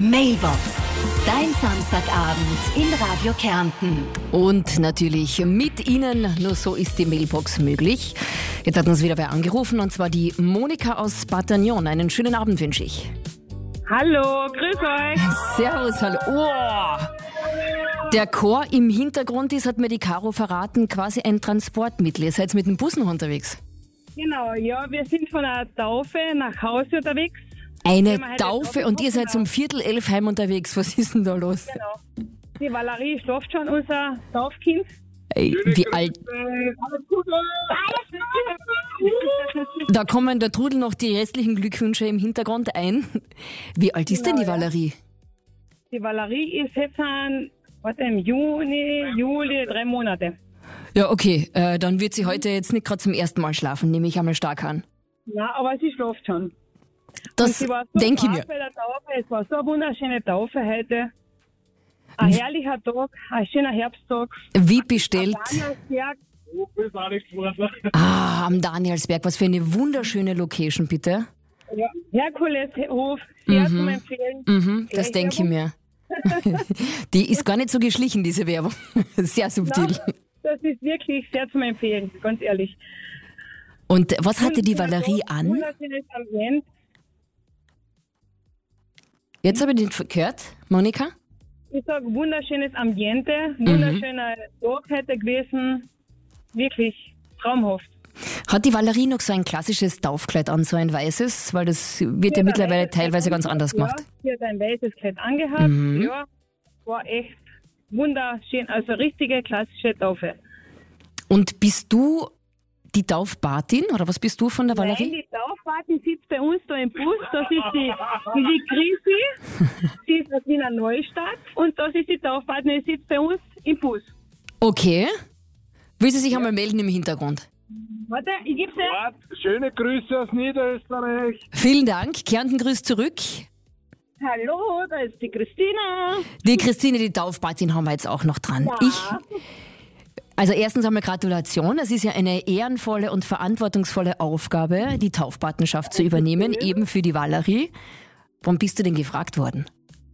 Mailbox, dein Samstagabend in Radio Kärnten. Und natürlich mit Ihnen, nur so ist die Mailbox möglich. Jetzt hat uns wieder wer angerufen, und zwar die Monika aus Bataillon. Einen schönen Abend wünsche ich. Hallo, grüß euch. Servus, hallo. Oh. Der Chor im Hintergrund ist, hat mir die Caro verraten, quasi ein Transportmittel. Ihr seid mit dem Bus noch unterwegs. Genau, ja, wir sind von der Taufe nach Hause unterwegs. Eine Taufe und ihr seid um 10:45 heim unterwegs. Was ist denn da los? Genau. Die Valerie schläft schon, unser Taufkind. Ey, wie alt? Da kommen der Trudel noch die restlichen Glückwünsche im Hintergrund ein. Wie alt ist denn die Valerie? Die Valerie ist jetzt im Juli 3 Monate. Ja, okay. Dann wird sie heute jetzt nicht gerade zum ersten Mal schlafen, nehme ich einmal stark an. Ja, aber sie schläft schon. Das denke ich mir. Bei der Taufe. Es war so eine wunderschöne Taufe heute. Ein herrlicher Tag, ein schöner Herbsttag. Wie bestellt? Am Am Danielsberg. Was für eine wunderschöne Location, bitte. Ja, Herkuleshof, sehr zum Empfehlen. Das denke ich mir. Die ist gar nicht so geschlichen, diese Werbung. Sehr subtil. Nein, das ist wirklich sehr zum Empfehlen, ganz ehrlich. Und was hatte die Valerie an? Wunderschönes Ambiente. Jetzt habe ich nicht gehört, Monika. Ich sage wunderschönes Ambiente, wunderschöner Tag hätte gewesen, wirklich traumhaft. Hat die Valerie noch so ein klassisches Taufkleid an, so ein weißes? Weil das wird ja mittlerweile teilweise ganz anders gemacht. Ja, sie hat ein weißes Kleid angehabt, ja, war echt wunderschön, also richtige klassische Taufe. Und bist du die Taufpatin oder was bist du von der Valerie? Nein, die Taufpatin sitzt bei uns da im Bus, das ist die Chrissy, sie ist aus Wiener Neustadt und das ist die Taufpatin, die sitzt bei uns im Bus. Okay. Will sie sich einmal melden im Hintergrund? Warte, ich gebe sie. Schöne Grüße aus Niederösterreich. Vielen Dank. Kärnten grüßt zurück. Hallo, da ist die Christina. Die Christine, die Taufpatin, haben wir jetzt auch noch dran. Ja. Also erstens einmal Gratulation. Es ist ja eine ehrenvolle und verantwortungsvolle Aufgabe, die Taufpatenschaft zu übernehmen, eben für die Valerie. Wann bist du denn gefragt worden?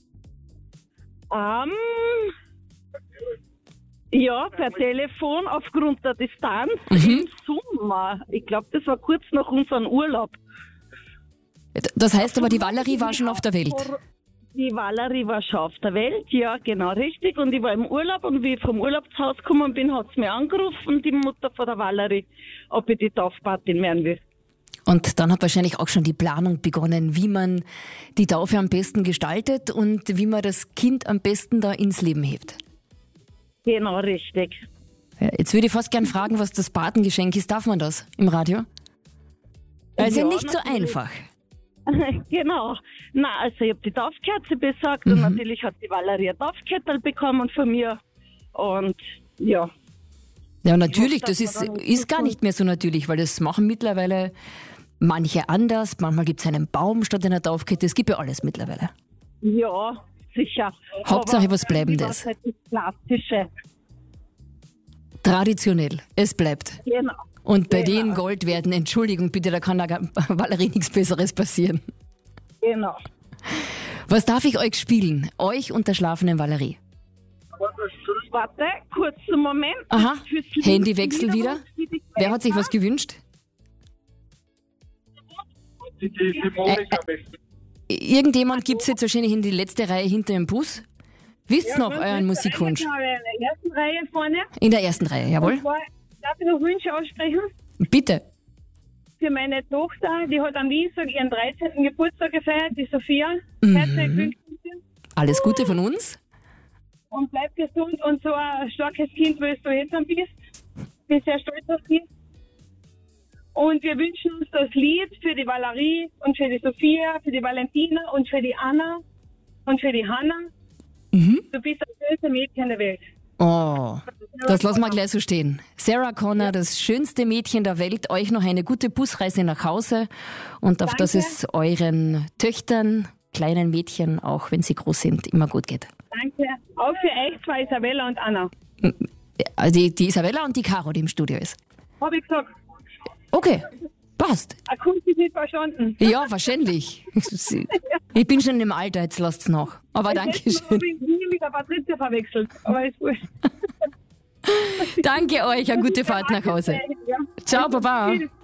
Ja, per Telefon aufgrund der Distanz im Sommer. Ich glaube, das war kurz nach unserem Urlaub. Das heißt aber, die Valerie war schon auf der Welt. Die Valerie war schon auf der Welt, ja, genau richtig. Und ich war im Urlaub und wie ich vom Urlaubshaus gekommen bin, hat sie mich angerufen, die Mutter von der Valerie, ob ich die Taufpatin werden will. Und dann hat wahrscheinlich auch schon die Planung begonnen, wie man die Taufe am besten gestaltet und wie man das Kind am besten da ins Leben hebt. Genau, richtig. Ja, jetzt würde ich fast gern fragen, was das Patengeschenk ist. Darf man das im Radio? Also Ja, nicht so natürlich. einfach. Genau. Na, also ich habe die Taufkerze besorgt und natürlich hat die Valerie eine Taufkette bekommen von mir. Und ja. Ja, natürlich, dass das wir dann ist gar nicht mehr so natürlich, weil das machen mittlerweile manche anders. Manchmal gibt es einen Baum statt einer Taufkette. Es gibt ja alles mittlerweile. Ja, sicher. Hauptsache Aber was Bleibendes. halt das Klassische. Traditionell. Es bleibt. Genau. Und bei den Gold werden, Entschuldigung bitte, da kann der Valerie nichts Besseres passieren. Genau. Was darf ich euch spielen? Euch und der schlafenden Valerie. Warte, kurzen Moment. Aha, Fürs Lied Handywechsel wieder. die Wer hat sich was gewünscht? Die Monika Irgendjemand gibt es jetzt wahrscheinlich in die letzte Reihe hinter dem Bus. Wisst ihr noch euren Musikwunsch? In der ersten Reihe vorne. In der ersten Reihe, jawohl. Und zwar, darf ich noch Wünsche aussprechen? Bitte. Für meine Tochter, die hat am Dienstag ihren 13. Geburtstag gefeiert, die Sophia. Herzlichen Glückwünsche. Alles Gute von uns. Und bleib gesund und so ein starkes Kind, wie du jetzt bist. Bin sehr stolz auf dich. Und wir wünschen uns das Lied für die Valerie und für die Sophia, für die Valentina und für die Anna und für die Hanna. Du bist das schönste Mädchen der Welt. Oh, das lassen wir gleich so stehen. Sarah Connor, das schönste Mädchen der Welt. Euch noch eine gute Busreise nach Hause und auf dass es euren Töchtern, kleinen Mädchen, auch wenn sie groß sind, immer gut geht. Danke. Auch für euch zwei, Isabella und Anna. Also die Isabella und die Caro, die im Studio ist. Hab ich gesagt. Okay, Passt. Akustisch nicht verstanden. Ja, wahrscheinlich. Ich bin schon im Alter, jetzt lasst's noch. Aber danke schön. Ich habe nie mit der Patricia verwechselt, aber ist wurscht. Danke euch, eine gute Fahrt nach Hause. Ja. Ciao, Baba. Tschüss.